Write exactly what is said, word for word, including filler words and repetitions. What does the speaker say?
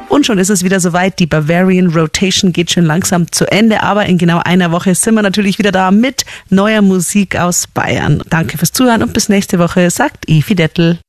Und schon ist es wieder soweit. Die Bavarian Rotation geht schon langsam zu Ende. Aber in genau einer Woche sind wir natürlich wieder da mit neuer Musik aus Bayern. Danke fürs Zuhören und bis nächste Woche, sagt Evi Dettel.